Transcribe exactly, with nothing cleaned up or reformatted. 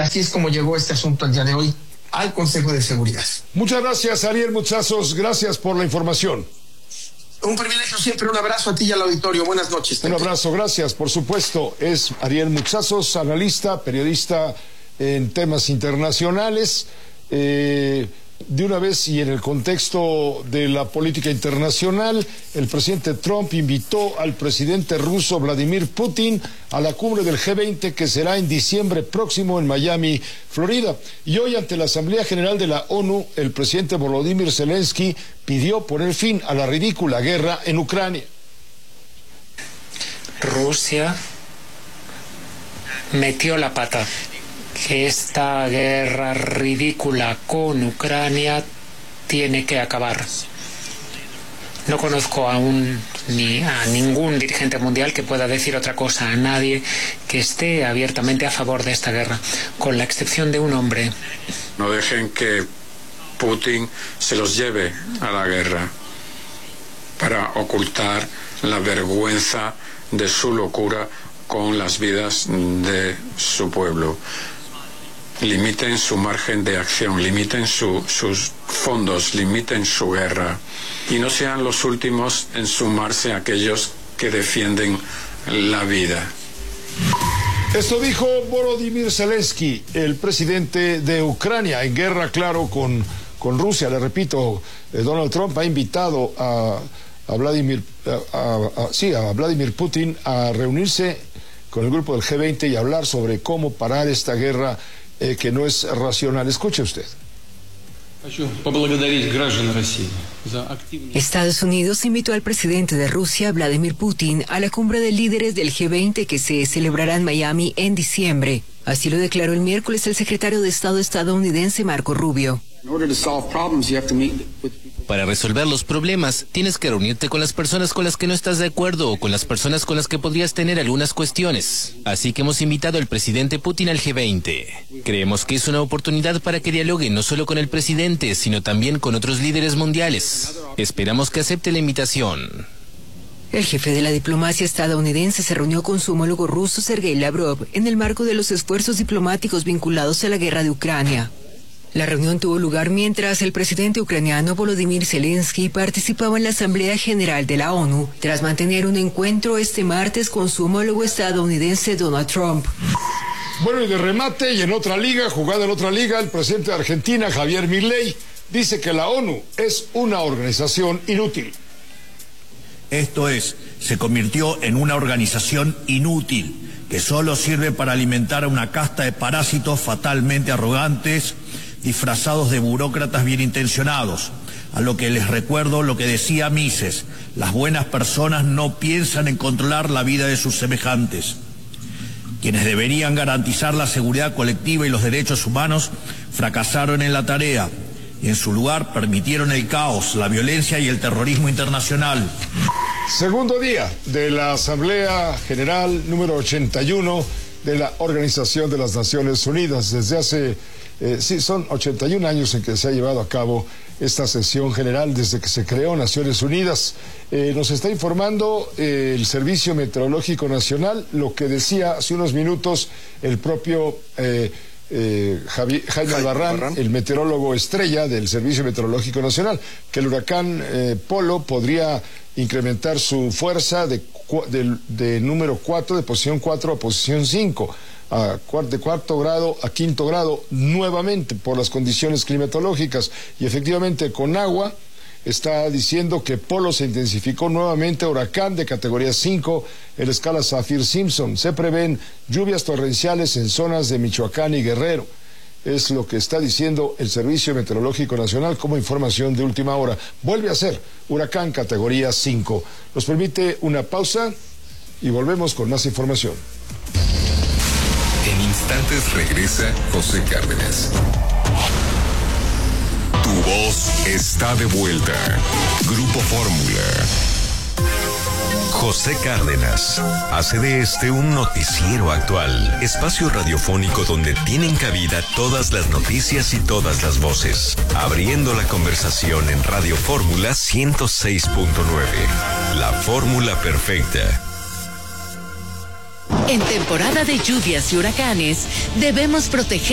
así es como llegó este asunto el día de hoy al Consejo de Seguridad. Muchas gracias, Ariel Mutazos, gracias por la información. Un privilegio siempre, un abrazo a ti y al auditorio. Buenas noches. Un abrazo, gracias, por supuesto. Es Ariel Mutazos, analista, periodista en temas internacionales. Eh, de una vez y en el contexto de la política internacional, el presidente Trump invitó al presidente ruso Vladimir Putin a la cumbre del G veinte que será en diciembre próximo en Miami, Florida. Y hoy ante la Asamblea General de la ONU, el presidente Volodymyr Zelensky pidió poner fin a la ridícula guerra en Ucrania. Rusia metió la pata. Que esta guerra ridícula con Ucrania tiene que acabar. No conozco aún ni a ningún dirigente mundial que pueda decir otra cosa, a nadie que esté abiertamente a favor de esta guerra, con la excepción de un hombre. No dejen que Putin se los lleve a la guerra para ocultar la vergüenza de su locura con las vidas de su pueblo. Limiten su margen de acción, limiten su, sus fondos, limiten su guerra y no sean los últimos en sumarse a aquellos que defienden la vida. Esto dijo Volodymyr Zelensky, el presidente de Ucrania, en guerra, claro, con, con Rusia. Le repito, eh, Donald Trump ha invitado a, a, Vladimir, a, a, a, sí, a Vladimir Putin a reunirse con el grupo del G veinte y hablar sobre cómo parar esta guerra Eh, que no es racional. Escuche usted. Estados Unidos invitó al presidente de Rusia, Vladimir Putin, a la cumbre de líderes del G veinte que se celebrará en Miami en diciembre. Así lo declaró el miércoles el secretario de Estado estadounidense Marco Rubio. Para resolver los problemas, tienes que reunirte con las personas con las que no estás de acuerdo o con las personas con las que podrías tener algunas cuestiones. Así que hemos invitado al presidente Putin al G veinte. Creemos que es una oportunidad para que dialogue no solo con el presidente, sino también con otros líderes mundiales. Esperamos que acepte la invitación. El jefe de la diplomacia estadounidense se reunió con su homólogo ruso Sergei Lavrov en el marco de los esfuerzos diplomáticos vinculados a la guerra de Ucrania. La reunión tuvo lugar mientras el presidente ucraniano Volodymyr Zelensky participaba en la Asamblea General de la ONU, tras mantener un encuentro este martes con su homólogo estadounidense Donald Trump. Bueno, y de remate, y en otra liga, jugada en otra liga, el presidente de Argentina, Javier Milei, dice que la ONU es una organización inútil. Esto es, se convirtió en una organización inútil, que solo sirve para alimentar a una casta de parásitos fatalmente arrogantes, disfrazados de burócratas bien intencionados, a lo que les recuerdo lo que decía Mises: las buenas personas no piensan en controlar la vida de sus semejantes. Quienes deberían garantizar la seguridad colectiva y los derechos humanos fracasaron en la tarea y en su lugar permitieron el caos, la violencia y el terrorismo internacional. Segundo día de la Asamblea General número ochenta y uno de la Organización de las Naciones Unidas. Desde hace, eh, sí, son ochenta y un años en que se ha llevado a cabo esta sesión general desde que se creó Naciones Unidas. Eh, nos está informando eh, el Servicio Meteorológico Nacional, lo que decía hace unos minutos el propio eh, eh, Javi, Jaime Albarrán, Barran. el meteorólogo estrella del Servicio Meteorológico Nacional, que el huracán eh, Polo podría incrementar su fuerza de, de, de número cuatro, de posición cuatro a posición cinco, a cuarto, de cuarto grado a quinto grado, nuevamente por las condiciones climatológicas. Y efectivamente con agua está diciendo que Polo se intensificó nuevamente, huracán de categoría cinco en la escala Saffir-Simpson. Se prevén lluvias torrenciales en zonas de Michoacán y Guerrero. Es lo que está diciendo el Servicio Meteorológico Nacional como información de última hora. Vuelve a ser huracán categoría cinco. Nos permite una pausa y volvemos con más información. En instantes regresa José Cárdenas. Tu voz está de vuelta. Grupo Fórmula. José Cárdenas hace de este un noticiero actual, espacio radiofónico donde tienen cabida todas las noticias y todas las voces, abriendo la conversación en Radio Fórmula ciento seis punto nueve, la fórmula perfecta. En temporada de lluvias y huracanes, debemos proteger